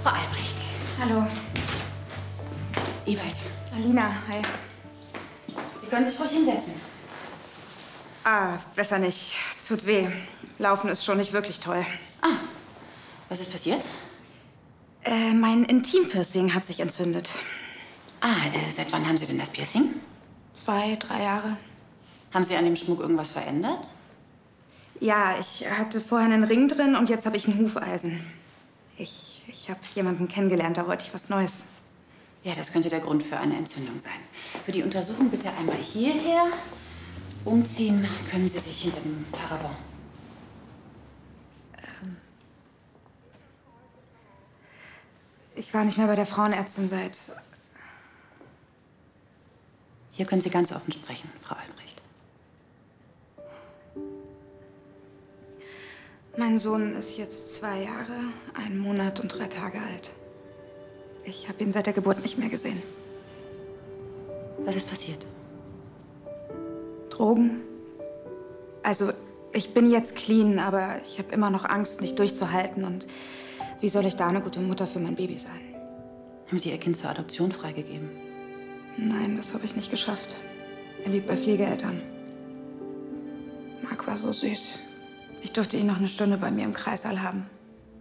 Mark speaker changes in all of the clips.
Speaker 1: Frau Albrecht.
Speaker 2: Hallo.
Speaker 1: Ewald.
Speaker 2: Alina, hi.
Speaker 1: Sie können sich ruhig hinsetzen.
Speaker 2: Ah, besser nicht. Tut weh. Laufen ist schon nicht wirklich toll.
Speaker 1: Ah, was ist passiert?
Speaker 2: Mein Intimpiercing hat sich entzündet.
Speaker 1: Ah, seit wann haben Sie denn das Piercing?
Speaker 2: 2, 3 Jahre.
Speaker 1: Haben Sie an dem Schmuck irgendwas verändert?
Speaker 2: Ja, ich hatte vorher einen Ring drin und jetzt habe ich ein Hufeisen. Ich habe jemanden kennengelernt, da wollte ich was Neues.
Speaker 1: Ja, das könnte der Grund für eine Entzündung sein. Für die Untersuchung bitte einmal hierher. Umziehen können Sie sich hinter dem Paravent.
Speaker 2: Ich war nicht mehr bei der Frauenärztin seit...
Speaker 1: Hier können Sie ganz offen sprechen, Frau Albrecht.
Speaker 2: Mein Sohn ist jetzt 2 Jahre, 1 Monat und 3 Tage alt. Ich habe ihn seit der Geburt nicht mehr gesehen.
Speaker 1: Was ist passiert?
Speaker 2: Drogen? Also, ich bin jetzt clean, aber ich habe immer noch Angst, nicht durchzuhalten. Und wie soll ich da eine gute Mutter für mein Baby sein?
Speaker 1: Haben Sie Ihr Kind zur Adoption freigegeben?
Speaker 2: Nein, das habe ich nicht geschafft. Er lebt bei Pflegeeltern. Marc war so süß. Ich durfte ihn noch eine Stunde bei mir im Kreissaal haben.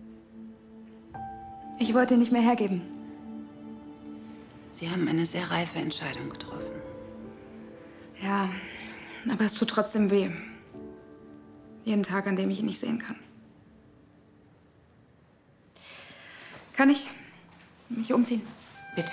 Speaker 2: Ich wollte ihn nicht mehr hergeben.
Speaker 1: Sie haben eine sehr reife Entscheidung getroffen.
Speaker 2: Ja, aber es tut trotzdem weh. Jeden Tag, an dem ich ihn nicht sehen kann. Kann ich mich umziehen?
Speaker 1: Bitte.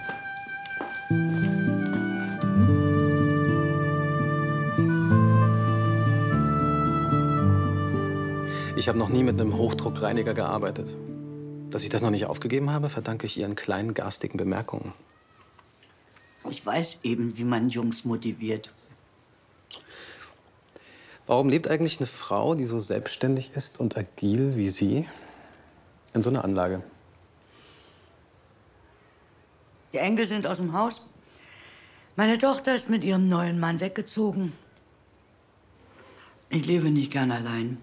Speaker 3: Ich habe noch nie mit einem Hochdruckreiniger gearbeitet. Dass ich das noch nicht aufgegeben habe, verdanke ich Ihren kleinen garstigen Bemerkungen.
Speaker 4: Ich weiß eben, wie man Jungs motiviert.
Speaker 3: Warum lebt eigentlich eine Frau, die so selbstständig ist und agil wie Sie, in so einer Anlage?
Speaker 4: Die Enkel sind aus dem Haus. Meine Tochter ist mit ihrem neuen Mann weggezogen. Ich lebe nicht gern allein.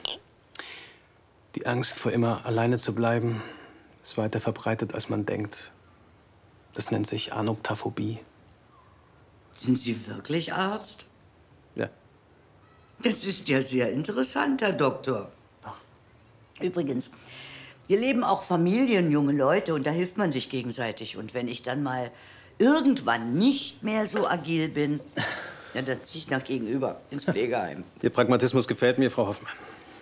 Speaker 3: Die Angst vor immer alleine zu bleiben ist weiter verbreitet, als man denkt. Das nennt sich Anoptaphobie.
Speaker 4: Sind Sie wirklich Arzt?
Speaker 3: Ja.
Speaker 4: Das ist ja sehr interessant, Herr Doktor. Ach. Übrigens, hier leben auch Familien, junge Leute, und da hilft man sich gegenseitig. Und wenn ich dann mal irgendwann nicht mehr so agil bin, ja, dann ziehe ich nach gegenüber ins Pflegeheim.
Speaker 3: Ihr Pragmatismus gefällt mir, Frau Hoffmann.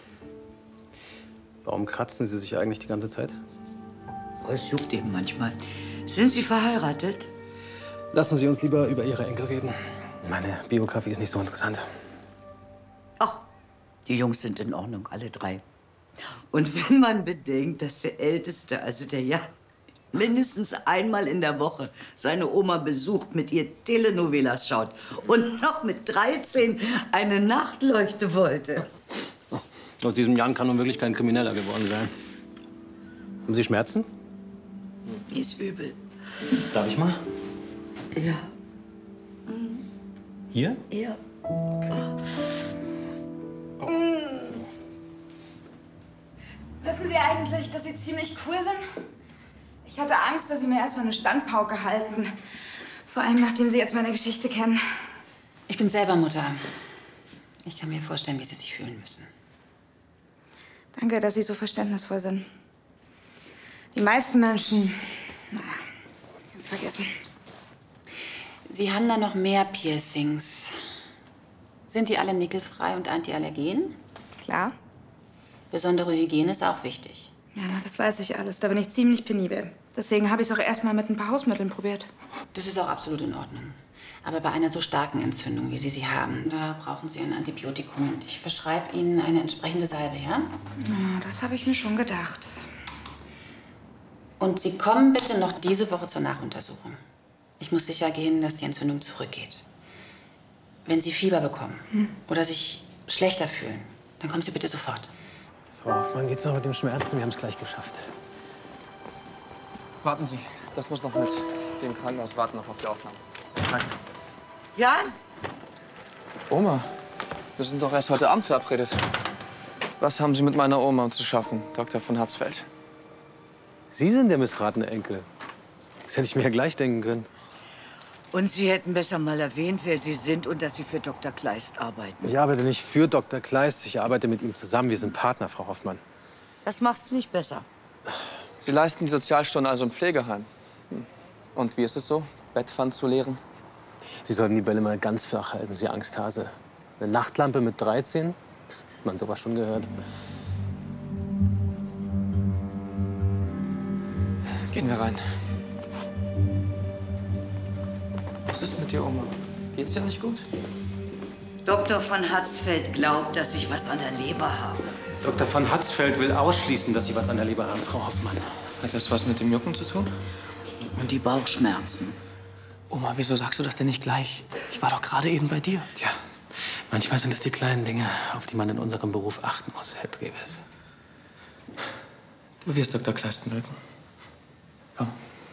Speaker 3: Warum kratzen Sie sich eigentlich die ganze Zeit?
Speaker 4: Oh, es juckt eben manchmal. Sind Sie verheiratet?
Speaker 3: Lassen Sie uns lieber über Ihre Enkel reden. Meine Biografie ist nicht so interessant.
Speaker 4: Ach, die Jungs sind in Ordnung, alle 3. Und wenn man bedenkt, dass der Älteste, also der Jan, mindestens einmal in der Woche seine Oma besucht, mit ihr Telenovelas schaut und noch mit 13 eine Nachtleuchte wollte.
Speaker 3: Aus diesem Jan kann nun wirklich kein Krimineller geworden sein. Haben Sie Schmerzen?
Speaker 4: Mir ist übel.
Speaker 3: Darf ich mal?
Speaker 4: Ja.
Speaker 3: Hier?
Speaker 4: Ja.
Speaker 2: Wissen Sie eigentlich, dass Sie ziemlich cool sind? Ich hatte Angst, dass Sie mir erstmal eine Standpauke halten. Vor allem, nachdem Sie jetzt meine Geschichte kennen.
Speaker 1: Ich bin selber Mutter. Ich kann mir vorstellen, wie Sie sich fühlen müssen.
Speaker 2: Danke, dass Sie so verständnisvoll sind. Die meisten Menschen... Naja, ganz vergessen.
Speaker 1: Sie haben da noch mehr Piercings. Sind die alle nickelfrei und antiallergen?
Speaker 2: Klar.
Speaker 1: Besondere Hygiene ist auch wichtig.
Speaker 2: Ja, das weiß ich alles. Da bin ich ziemlich penibel. Deswegen habe ich es auch erstmal mit ein paar Hausmitteln probiert.
Speaker 1: Das ist auch absolut in Ordnung. Aber bei einer so starken Entzündung, wie Sie haben, da brauchen Sie ein Antibiotikum. Und ich verschreibe Ihnen eine entsprechende Salbe, ja?
Speaker 2: Ja, das habe ich mir schon gedacht.
Speaker 1: Und Sie kommen bitte noch diese Woche zur Nachuntersuchung. Ich muss sicher gehen, dass die Entzündung zurückgeht. Wenn Sie Fieber bekommen oder sich schlechter fühlen, dann kommen Sie bitte sofort.
Speaker 3: Frau Hoffmann, geht's noch mit dem Schmerzen? Wir haben es gleich geschafft.
Speaker 5: Warten Sie, das muss noch mit dem Krankenhaus warten, noch auf die Aufnahme. Danke.
Speaker 4: Jan?
Speaker 5: Oma, wir sind doch erst heute Abend verabredet. Was haben Sie mit meiner Oma zu schaffen, Dr. von Hatzfeld?
Speaker 3: Sie sind der missratene Enkel. Das hätte ich mir ja gleich denken können.
Speaker 4: Und Sie hätten besser mal erwähnt, wer Sie sind und dass Sie für Dr. Kleist arbeiten.
Speaker 3: Ich arbeite nicht für Dr. Kleist, ich arbeite mit ihm zusammen. Wir sind Partner, Frau Hoffmann.
Speaker 4: Das macht's nicht besser.
Speaker 5: Sie leisten die Sozialstunden also im Pflegeheim. Und wie ist es so, Bettpfand zu leeren?
Speaker 3: Sie sollten die Bälle mal ganz flach halten, Sie Angsthase. Eine Nachtlampe mit 13? Man sowas schon gehört.
Speaker 5: Gehen wir rein. Was ist mit dir, Oma? Geht's dir nicht gut?
Speaker 4: Dr. von Hatzfeld glaubt, dass ich was an der Leber habe.
Speaker 3: Dr. von Hatzfeld will ausschließen, dass Sie was an der Leber haben, Frau Hoffmann.
Speaker 5: Hat das was mit dem Jucken zu tun?
Speaker 4: Und die Bauchschmerzen.
Speaker 5: Oma, wieso sagst du das denn nicht gleich? Ich war doch gerade eben bei dir.
Speaker 3: Tja, manchmal sind es die kleinen Dinge, auf die man in unserem Beruf achten muss, Herr Treves.
Speaker 5: Du wirst Dr. Kleist mögen. Komm.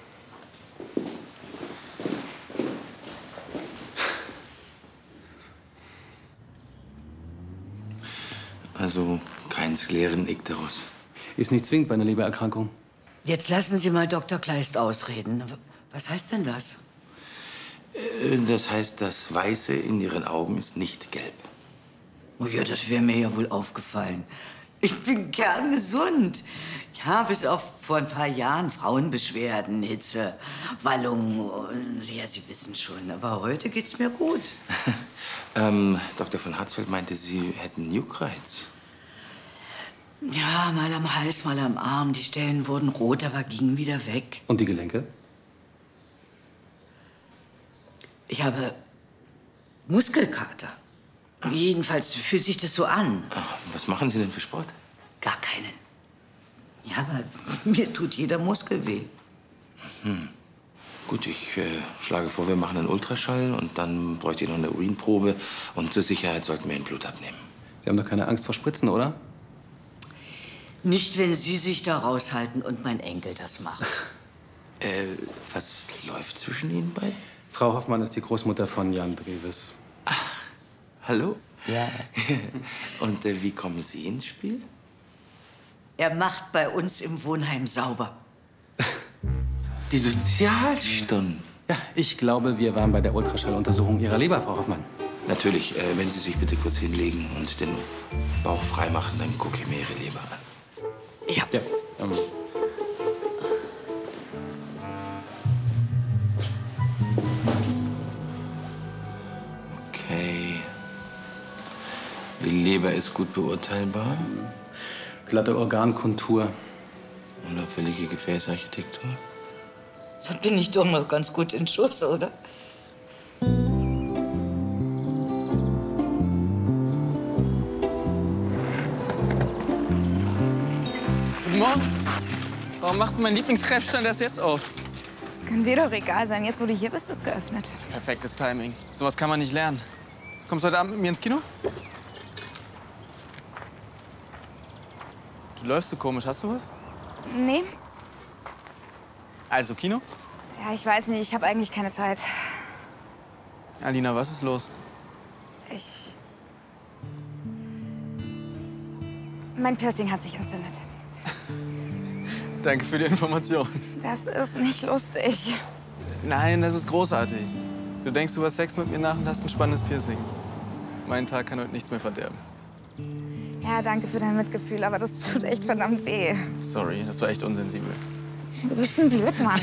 Speaker 6: Also kein Sklerenikterus.
Speaker 3: Ist nicht zwingend bei einer Lebererkrankung.
Speaker 4: Jetzt lassen Sie mal Dr. Kleist ausreden. Was heißt denn das?
Speaker 6: Das heißt, das Weiße in Ihren Augen ist nicht gelb.
Speaker 4: Oh ja, das wäre mir ja wohl aufgefallen. Ich bin kerngesund. Ja, bis auf vor ein paar Jahren Frauenbeschwerden, Hitze, Wallungen. Und, ja, Sie wissen schon. Aber heute geht's mir gut.
Speaker 6: Dr. von Hatzfeld meinte, Sie hätten Juckreiz.
Speaker 4: Ja, mal am Hals, mal am Arm. Die Stellen wurden rot, aber gingen wieder weg.
Speaker 3: Und die Gelenke?
Speaker 4: Ich habe Muskelkater. Jedenfalls fühlt sich das so an.
Speaker 6: Ach, was machen Sie denn für Sport?
Speaker 4: Gar keinen. Ja, aber mir tut jeder Muskel weh.
Speaker 6: Gut, ich schlage vor, wir machen einen Ultraschall und dann bräuchte ich noch eine Urinprobe. Und zur Sicherheit sollten wir ein Blut abnehmen.
Speaker 3: Sie haben doch keine Angst vor Spritzen, oder?
Speaker 4: Nicht, wenn Sie sich da raushalten und mein Enkel das macht.
Speaker 6: Was läuft zwischen Ihnen beiden?
Speaker 3: Frau Hoffmann ist die Großmutter von Jan Treves.
Speaker 6: Hallo?
Speaker 4: Ja.
Speaker 6: Und wie kommen Sie ins Spiel?
Speaker 4: Er macht bei uns im Wohnheim sauber.
Speaker 6: Die Sozialstunden.
Speaker 3: Ja, ich glaube, wir waren bei der Ultraschalluntersuchung Ihrer Leber, Frau Hoffmann.
Speaker 6: Natürlich, wenn Sie sich bitte kurz hinlegen und den Bauch freimachen, dann gucke ich mir Ihre Leber an.
Speaker 4: Ja.
Speaker 3: Ja,
Speaker 6: Okay. Die Leber ist gut beurteilbar.
Speaker 3: glatte Organkontur.
Speaker 6: Unauffällige Gefäßarchitektur.
Speaker 4: Dann bin ich doch noch ganz gut in Schuss, oder?
Speaker 5: Guten Morgen. Warum macht mein Lieblingskräftstand erst jetzt auf?
Speaker 2: Das kann dir doch egal sein. Jetzt, wo du hier bist, ist geöffnet.
Speaker 5: Perfektes Timing. Sowas kann man nicht lernen. Kommst du heute Abend mit mir ins Kino? Du läufst so komisch. Hast du was?
Speaker 2: Nee.
Speaker 5: Also, Kino?
Speaker 2: Ja, ich weiß nicht. Ich habe eigentlich keine Zeit.
Speaker 5: Alina, was ist los?
Speaker 2: Mein Piercing hat sich entzündet.
Speaker 5: Danke für die Information.
Speaker 2: Das ist nicht lustig.
Speaker 5: Nein, das ist großartig. Du denkst über Sex mit mir nach und hast ein spannendes Piercing. Mein Tag kann heute nichts mehr verderben.
Speaker 2: Ja, danke für dein Mitgefühl, aber das tut echt verdammt weh.
Speaker 5: Sorry, das war echt unsensibel.
Speaker 2: Du bist ein Blödmann.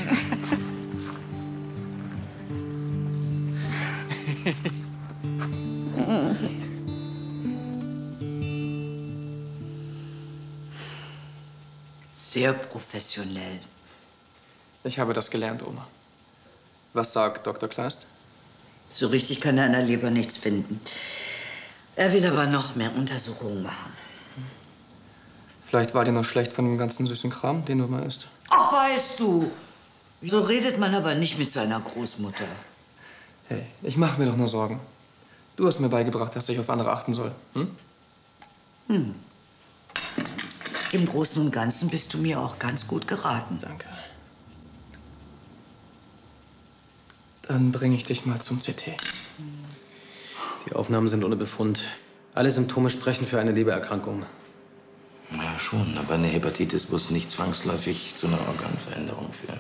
Speaker 4: Sehr professionell.
Speaker 5: Ich habe das gelernt, Oma. Was sagt Dr. Kleist?
Speaker 4: So richtig kann er an der Leber nichts finden. Er will aber noch mehr Untersuchungen machen.
Speaker 5: Vielleicht war dir noch schlecht von dem ganzen süßen Kram, den du immer isst.
Speaker 4: Ach, weißt du, so redet man aber nicht mit seiner Großmutter.
Speaker 5: Hey, ich mache mir doch nur Sorgen. Du hast mir beigebracht, dass ich auf andere achten soll. Hm?
Speaker 4: Im Großen und Ganzen bist du mir auch ganz gut geraten.
Speaker 5: Danke. Dann bringe ich dich mal zum CT.
Speaker 3: Die Aufnahmen sind ohne Befund. Alle Symptome sprechen für eine Lebererkrankung.
Speaker 6: Ja, schon, aber eine Hepatitis muss nicht zwangsläufig zu einer Organveränderung führen.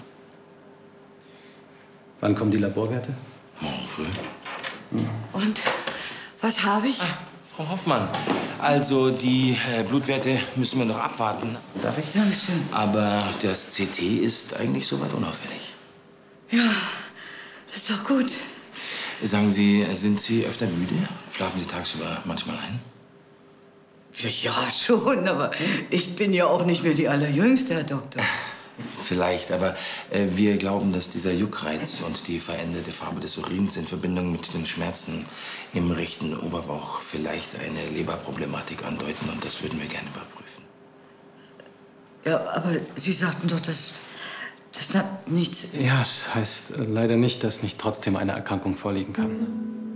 Speaker 3: Wann kommen die Laborwerte?
Speaker 6: Morgen früh.
Speaker 4: Und was habe ich?
Speaker 6: Frau Hoffmann, also die Blutwerte müssen wir noch abwarten. Darf ich?
Speaker 4: Dankeschön.
Speaker 6: Aber das CT ist eigentlich soweit unauffällig.
Speaker 4: Ja, das ist doch gut.
Speaker 6: Sagen Sie, sind Sie öfter müde? Schlafen Sie tagsüber manchmal ein?
Speaker 4: Ja, schon, aber ich bin ja auch nicht mehr die Allerjüngste, Herr Doktor.
Speaker 6: Vielleicht, aber wir glauben, dass dieser Juckreiz und die veränderte Farbe des Urins in Verbindung mit den Schmerzen im rechten Oberbauch vielleicht eine Leberproblematik andeuten und das würden wir gerne überprüfen.
Speaker 4: Ja, aber Sie sagten doch, das hat nichts...
Speaker 3: Ja, es heißt leider nicht, dass nicht trotzdem eine Erkrankung vorliegen kann.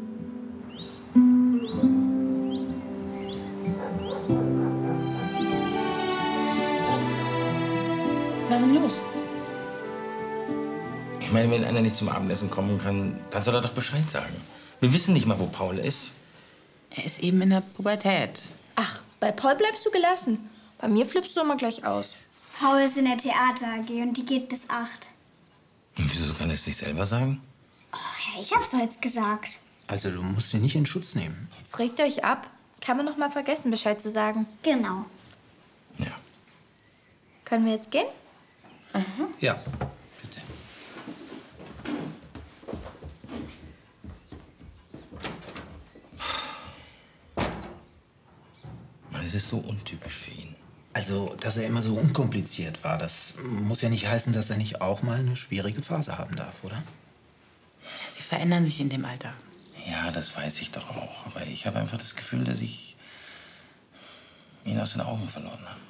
Speaker 1: Was ist denn los?
Speaker 6: Ich meine, wenn einer nicht zum Abendessen kommen kann, dann soll er doch Bescheid sagen. Wir wissen nicht mal, wo Paul ist.
Speaker 1: Er ist eben in der Pubertät.
Speaker 7: Ach, bei Paul bleibst du gelassen. Bei mir flippst du immer gleich aus.
Speaker 8: Paul ist in der Theater AG und die geht bis 8.
Speaker 6: Und wieso kann er es nicht selber sagen?
Speaker 8: Ja, ich hab's doch jetzt gesagt.
Speaker 9: Also, du musst ihn nicht in Schutz nehmen.
Speaker 7: Jetzt regt euch ab. Kann man noch mal vergessen, Bescheid zu sagen.
Speaker 8: Genau.
Speaker 6: Ja.
Speaker 7: Können wir jetzt gehen?
Speaker 9: Ja, bitte.
Speaker 6: Mann, es ist so untypisch für ihn.
Speaker 9: Also, dass er immer so unkompliziert war, das muss ja nicht heißen, dass er nicht auch mal eine schwierige Phase haben darf, oder?
Speaker 1: Sie verändern sich in dem Alter.
Speaker 6: Ja, das weiß ich doch auch. Aber ich habe einfach das Gefühl, dass ich ihn aus den Augen verloren habe.